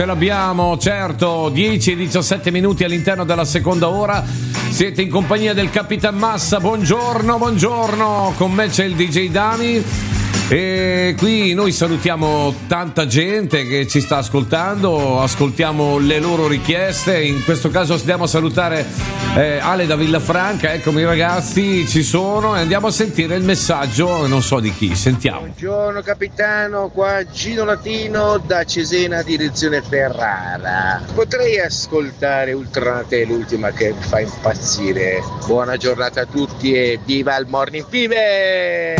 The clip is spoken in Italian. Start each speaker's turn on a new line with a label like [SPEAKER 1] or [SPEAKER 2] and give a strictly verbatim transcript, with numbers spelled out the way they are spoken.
[SPEAKER 1] Ce l'abbiamo, certo, dieci e diciassette minuti all'interno della seconda ora. Siete in compagnia del Capitan Massa. Buongiorno, buongiorno. Con me c'è il D J Dami. E qui noi salutiamo tanta gente che ci sta ascoltando, ascoltiamo le loro richieste. In questo caso andiamo a salutare eh, Ale da Villafranca. Eccomi ragazzi, ci sono, e andiamo a sentire il messaggio, non so di chi, sentiamo.
[SPEAKER 2] Buongiorno capitano, qua Gino Latino da Cesena direzione Ferrara. Potrei ascoltare Ultranate, l'ultima che mi fa impazzire. Buona giornata a tutti e viva il Morning Fever!